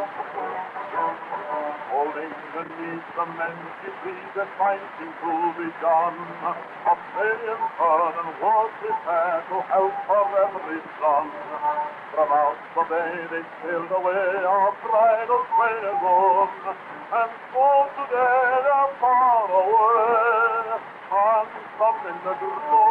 Holding beneath the mangy tree, the fighting to be done. Australian turn and was prepared to help her every son. From out the bay they sailed away, our bridal train is on, and so today they're far away, and some in the